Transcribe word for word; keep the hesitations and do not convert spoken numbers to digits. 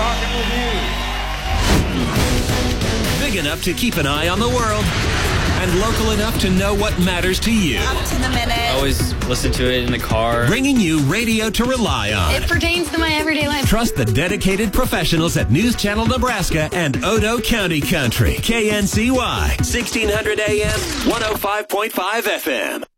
Talking with you. Big enough to keep an eye on the world and local enough to know what matters to you. Up to the minute. Always listen to it in the car. Bringing you radio to rely on. It pertains to my everyday life. Trust the dedicated professionals at News Channel Nebraska and Odo County Country. K N C Y, sixteen hundred A M, one oh five point five F M.